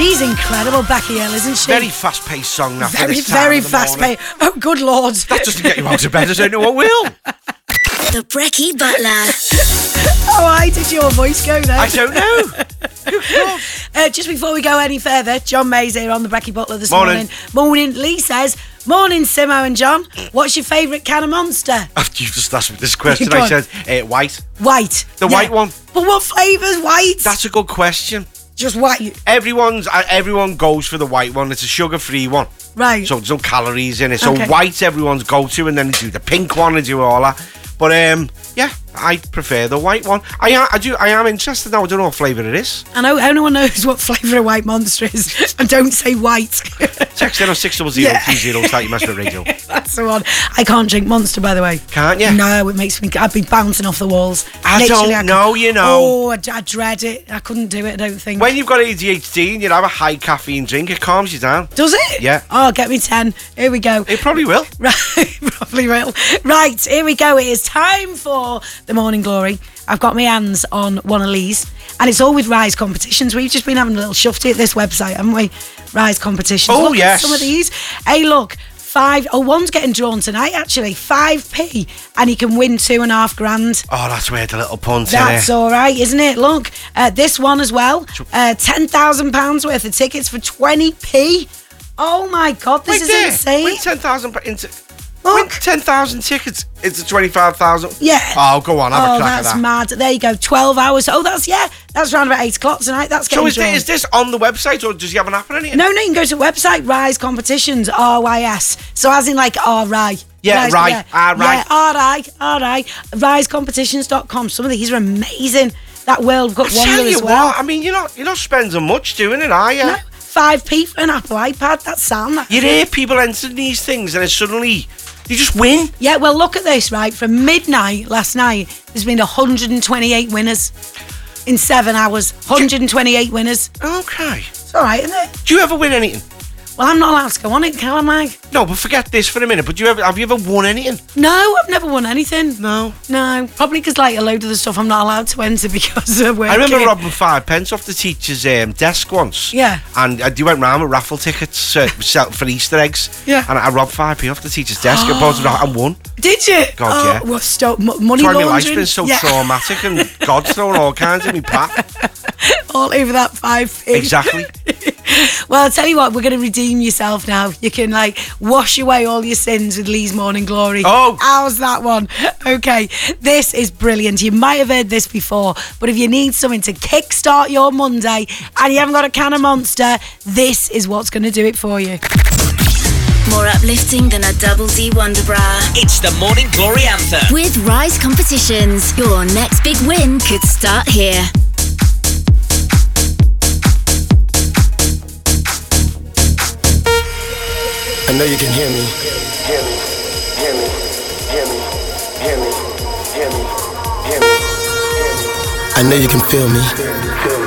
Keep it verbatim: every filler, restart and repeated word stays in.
She's incredible, Becky Hill, isn't she? Very fast-paced song now. Very, very fast-paced. Oh, good Lord. That doesn't get you out of bed. I don't know what will. The Brekkie Butler. Oh, why did your voice go then? I don't know. uh, just before we go any further, John May's here on the Brekkie Butler this morning. morning. Morning. Lee says, morning, Simo and John. What's your favourite can of Monster? After you just asked me this question, I said uh, white. White. The yeah. white one. But what flavour's white? That's a good question. Just white. Everyone's uh, everyone goes for the white one. It's a sugar-free one. Right. So there's no calories in it. So Okay. white's everyone's go-to, and then they do the pink one and do all that. But um, yeah, I prefer the white one. I am, I do. I am interested now. I don't know what flavour it is. I know everyone knows what flavour a white Monster is, and don't say white. Text in on six double zero three zero. Start your Master Radio. That's the one. I can't drink Monster, by the way. Can't you? No, it makes me. I'd be bouncing off the walls. I Literally, don't I know. You know. Oh, I, I dread it. I couldn't do it. I don't think. When you've got A D H D and you have a high caffeine drink, it calms you down. Does it? Yeah. Oh, get me ten. Here we go. It probably will. Right, probably will. Right, here we go. It is time for the Morning Glory. I've got my hands on one of these, and it's all with Rise Competitions. We've just been having a little shufty at this website, haven't we? Rise Competitions. Oh, look yes. At some of these. Hey, look. Five, oh, one's getting drawn tonight, actually. five p, and you can win two and a half grand. Oh, that's where the little punt in That's it. all right, isn't it? Look, uh, this one as well. Uh, ten thousand pounds worth of tickets for twenty p. Oh, my God, this Right is there. insane. Win ten thousand into. Look. Win ten thousand tickets into twenty-five thousand. Yeah. Oh, go on, have oh, a crack at that's that. mad. There you go. twelve hours. Oh, that's, yeah, that's around about eight o'clock tonight. That's getting So is, drawn. this, is this on the website, or does he have an app or anything? No, no, you can go to the website, Rise Competitions, R Y S. So as in like R-I. Yeah, Rise, right, Yeah, ah, right. Yeah, R-I, R-I. rise competitions dot com. Some of these are amazing. That World Cup I tell wonder you as well. what, I mean, you're not, you're not spending much doing it, are you? No, five p for an Apple iPad. That's sound. That. You hear people entering these things and it's suddenly, you just win. Yeah, well, look at this, right? From midnight last night, there's been one hundred twenty-eight winners in seven hours. one hundred twenty-eight winners. Okay. It's all right, isn't it? Do you ever win anything? Well, I'm not allowed to go on it, can I? No, but forget this for a minute. But do you ever, have you ever won anything? No, I've never won anything. No. No, probably because like a load of the stuff I'm not allowed to enter because of work. I remember robbing five pence off the teacher's um, desk once. Yeah. And uh, they went round with raffle tickets uh, sell- for Easter eggs. Yeah. And I robbed five p off the teacher's desk and bought it out and won. Did you? God, oh, yeah. Well, sto- m- money That's why my laundering. life's been so yeah. traumatic and God's thrown all kinds at me path. All over that five p. Exactly. Well, I'll tell you what, we're going to redeem yourself now. You can, like, wash away all your sins with Lee's Morning Glory. Oh. How's that one? Okay, this is brilliant. You might have heard this before, but if you need something to kickstart your Monday and you haven't got a can of Monster, this is what's going to do it for you. More uplifting than a double D Wonder Bra. It's the Morning Glory Anthem. With Rise Competitions, your next big win could start here. I know you can hear me. Hear me, hear me, hear me, hear me, hear me, hear me, hear me. I know you can feel me.